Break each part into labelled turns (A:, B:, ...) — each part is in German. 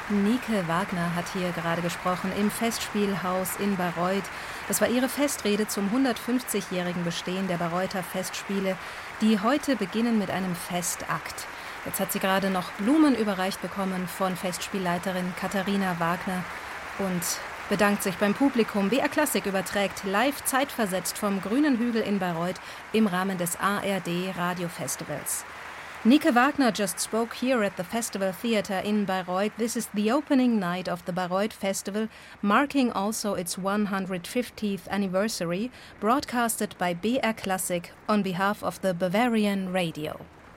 A: Nike Wagner hat hier gerade gesprochen im Festspielhaus in Bayreuth. Das war ihre Festrede zum 150-jährigen Bestehen der Bayreuther Festspiele, die heute beginnen mit einem Festakt. Jetzt hat sie gerade noch Blumen überreicht bekommen von Festspielleiterin Katharina Wagner und bedankt sich beim Publikum. BR Klassik überträgt live zeitversetzt vom Grünen Hügel in Bayreuth im Rahmen des ARD Radiofestivals. Nike Wagner just spoke here at the Festival Theatre in Bayreuth. This is the opening night of the Bayreuth Festival, marking also its 150th anniversary, broadcasted by BR Classic on behalf of the Bavarian Radio.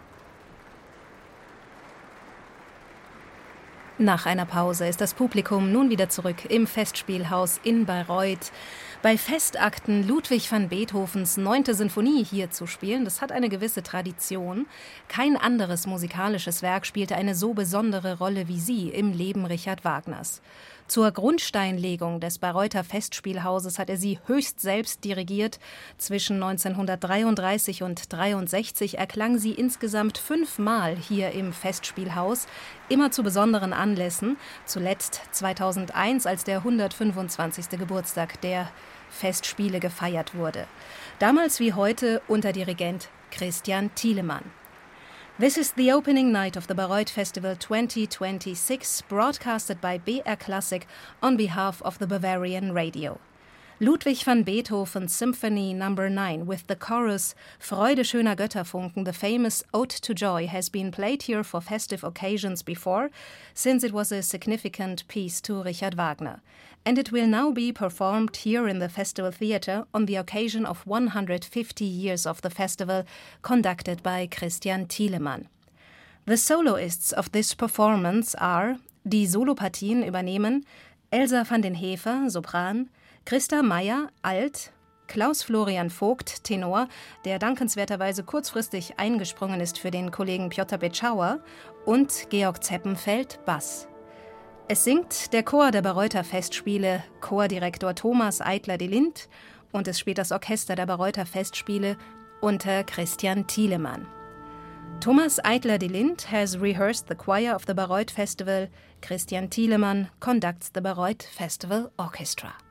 A: Nach einer Pause ist das Publikum nun wieder zurück im Festspielhaus in Bayreuth. Bei Festakten Ludwig van Beethovens 9. Sinfonie hier zu spielen, das hat eine gewisse Tradition. Kein anderes musikalisches Werk spielte eine so besondere Rolle wie sie im Leben Richard Wagners. Zur Grundsteinlegung des Bayreuther Festspielhauses hat er sie höchst selbst dirigiert. Zwischen 1933 und 1963 erklang sie insgesamt 5 Mal hier im Festspielhaus, immer zu besonderen Anlässen. Zuletzt 2001, als der 125. Geburtstag der Festspiele gefeiert wurde. Damals wie heute unter Dirigent Christian Thielemann. This is the opening night of the Bayreuth Festival 2026, broadcasted by BR Classic on behalf of the Bavarian Radio. Ludwig van Beethoven's Symphony No. 9 with the chorus Freude schöner Götterfunken, the famous Ode to Joy, has been played here for festive occasions before, since it was a significant piece to Richard Wagner. And it will now be performed here in the Festival Theatre on the occasion of 150 years of the festival, conducted by Christian Thielemann. The soloists of this performance are, die Solopartien übernehmen, Elsa van den Heever, Sopran, Christa Meyer, Alt, Klaus-Florian Vogt, Tenor, der dankenswerterweise kurzfristig eingesprungen ist für den Kollegen Piotr Betschauer, und Georg Zeppenfeld, Bass. Es singt der Chor der Bayreuther Festspiele, Chordirektor Thomas Eitler de Lindt, und es spielt das Orchester der Bayreuther Festspiele unter Christian Thielemann. Thomas Eitler de Lindt has rehearsed the choir of the Bayreuth Festival. Christian Thielemann conducts the Bayreuth Festival Orchestra.